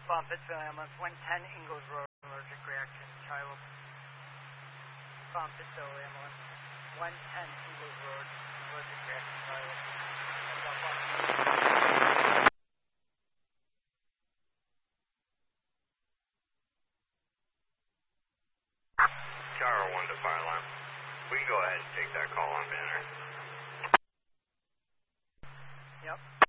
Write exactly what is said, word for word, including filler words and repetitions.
Bomb Pittsville ambulance, one ten Ingalls Road, allergic reaction, child. Bomb Pittsville ambulance, one ten Ingalls Road, allergic reaction, child. Tower one to fire alarm. We can go ahead and take that call on banner. Yep.